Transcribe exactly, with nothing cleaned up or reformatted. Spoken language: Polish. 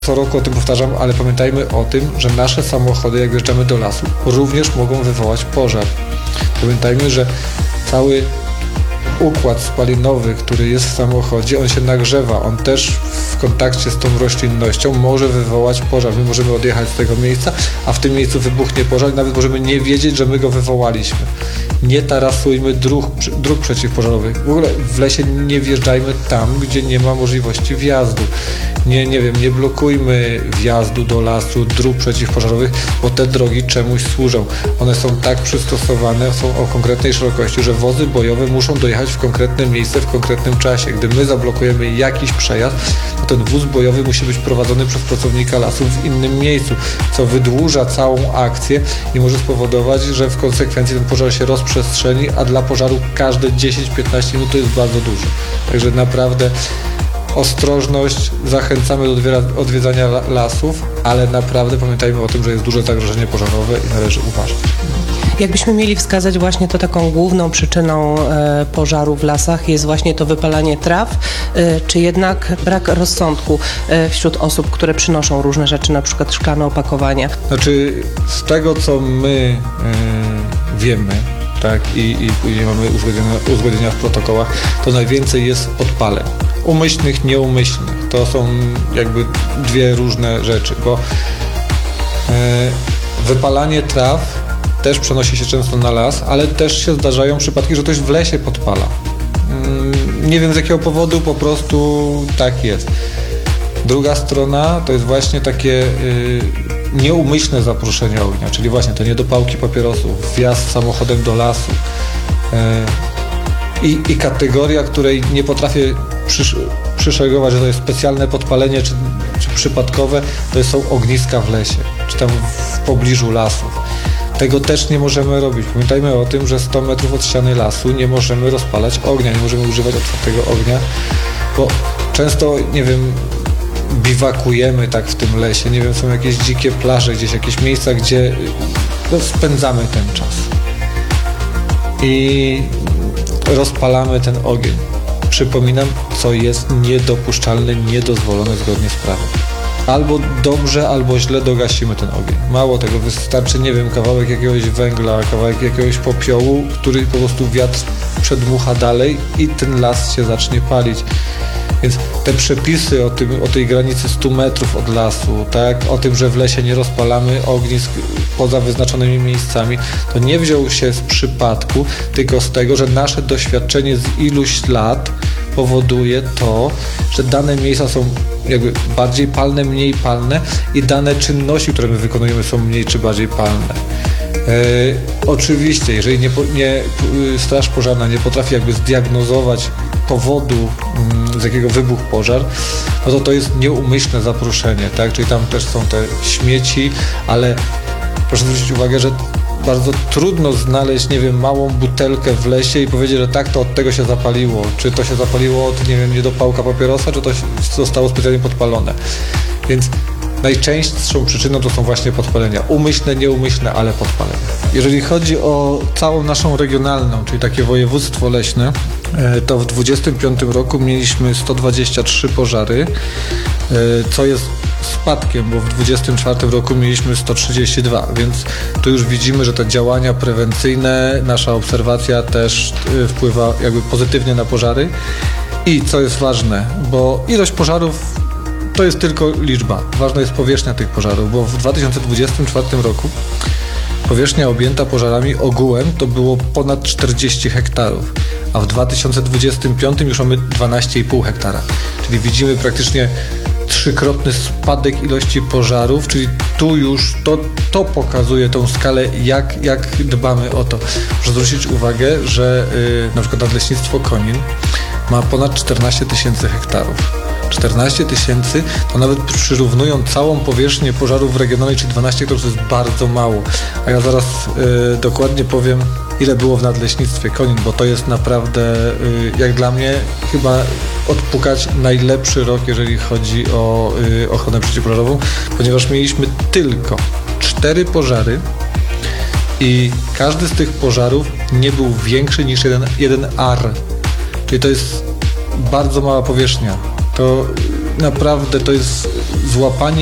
Co roku o tym powtarzam, ale pamiętajmy o tym, że nasze samochody, jak wjeżdżamy do lasu, również mogą wywołać pożar. Pamiętajmy, że cały układ spalinowy, który jest w samochodzie, on się nagrzewa, on też w kontakcie z tą roślinnością może wywołać pożar. My możemy odjechać z tego miejsca, a w tym miejscu wybuchnie pożar i nawet możemy nie wiedzieć, że my go wywołaliśmy. Nie tarasujmy dróg, dróg przeciwpożarowych. W ogóle w lesie nie wjeżdżajmy tam, gdzie nie ma możliwości wjazdu. Nie, nie wiem, nie blokujmy wjazdu do lasu, dróg przeciwpożarowych, bo te drogi czemuś służą. One są tak przystosowane, są o konkretnej szerokości, że wozy bojowe muszą dojechać w konkretne miejsce w konkretnym czasie. Gdy my zablokujemy jakiś przejazd, to ten wóz bojowy musi być prowadzony przez pracownika lasu w innym miejscu, co wydłuża całą akcję i może spowodować, że w konsekwencji ten pożar się rozprzestrzeni, a dla pożaru każde dziesięć do piętnastu minut to jest bardzo dużo. Także naprawdę ostrożność, zachęcamy do odwiedzania lasów, ale naprawdę pamiętajmy o tym, że jest duże zagrożenie pożarowe i należy uważać. Jakbyśmy mieli wskazać właśnie to taką główną przyczyną e, pożaru w lasach jest właśnie to wypalanie traw, e, czy jednak brak rozsądku e, wśród osób, które przynoszą różne rzeczy, na przykład szklane opakowania? Znaczy z tego, co my e, wiemy, tak, i, i później mamy uzgodnienia, uzgodnienia w protokołach, to najwięcej jest podpaleń. Umyślnych, nieumyślnych. To są jakby dwie różne rzeczy, bo e, wypalanie traw też przenosi się często na las, ale też się zdarzają przypadki, że ktoś w lesie podpala. Mm, nie wiem z jakiego powodu, po prostu tak jest. Druga strona to jest właśnie takie y, nieumyślne zaproszenie ognia, czyli właśnie te niedopałki papierosów, wjazd samochodem do lasu. Y, i, I kategoria, której nie potrafię przysz, przyszeregować, że to jest specjalne podpalenie czy, czy przypadkowe, to są ogniska w lesie, czy tam w pobliżu lasów. Tego też nie możemy robić. Pamiętajmy o tym, że sto metrów od ściany lasu nie możemy rozpalać ognia, nie możemy używać otwartego ognia, bo często, nie wiem, biwakujemy tak w tym lesie, nie wiem, są jakieś dzikie plaże, gdzieś jakieś miejsca, gdzie no, spędzamy ten czas i rozpalamy ten ogień. Przypominam, co jest niedopuszczalne, niedozwolone zgodnie z prawem. Albo dobrze, albo źle dogasimy ten ogień. Mało tego, wystarczy, nie wiem, kawałek jakiegoś węgla, kawałek jakiegoś popiołu, który po prostu wiatr przedmucha dalej i ten las się zacznie palić. Więc te przepisy o, tym, o tej granicy stu metrów od lasu, tak, o tym, że w lesie nie rozpalamy ognisk poza wyznaczonymi miejscami, to nie wziął się z przypadku, tylko z tego, że nasze doświadczenie z iluś lat powoduje to, że dane miejsca są jakby bardziej palne, mniej palne i dane czynności, które my wykonujemy, są mniej czy bardziej palne. E, oczywiście, jeżeli nie, nie, straż pożarna nie potrafi jakby zdiagnozować powodu, z jakiego wybuchł pożar, no to to jest nieumyślne zaproszenie, tak? Czyli tam też są te śmieci, ale proszę zwrócić uwagę, że bardzo trudno znaleźć, nie wiem, małą butelkę w lesie i powiedzieć, że tak, to od tego się zapaliło. Czy to się zapaliło od, nie wiem, niedopałka papierosa, czy to zostało specjalnie podpalone. Więc najczęstszą przyczyną to są właśnie podpalenia. Umyślne, nieumyślne, ale podpalenia. Jeżeli chodzi o całą naszą regionalną, czyli takie województwo leśne, to w dwudziestym piątym roku mieliśmy sto dwadzieścia trzy pożary, co jest spadkiem, bo w dwudziestym czwartym roku mieliśmy sto trzydzieści dwa, więc tu już widzimy, że te działania prewencyjne, nasza obserwacja też wpływa jakby pozytywnie na pożary. I co jest ważne, bo ilość pożarów to jest tylko liczba. Ważna jest powierzchnia tych pożarów, bo w dwa tysiące dwudziestym czwartym roku powierzchnia objęta pożarami ogółem to było ponad czterdzieści hektarów, a w dwa tysiące dwudziestym piątym już mamy dwanaście i pół hektara. Czyli widzimy praktycznie trzykrotny spadek ilości pożarów, czyli tu już to, to pokazuje tą skalę, jak, jak dbamy o to. Proszę zwrócić uwagę, że yy, na przykład Nadleśnictwo Konin ma ponad czternaście tysięcy hektarów. czternaście tysięcy, to nawet przyrównując całą powierzchnię pożarów regionalnej, czyli dwanaście hektarów, to jest bardzo mało. A ja zaraz y, dokładnie powiem, ile było w Nadleśnictwie Konin, bo to jest naprawdę, y, jak dla mnie, chyba odpukać najlepszy rok, jeżeli chodzi o y, ochronę przeciwpożarową, ponieważ mieliśmy tylko cztery pożary i każdy z tych pożarów nie był większy niż jeden, jeden ar. Czyli to jest bardzo mała powierzchnia. To naprawdę to jest złapanie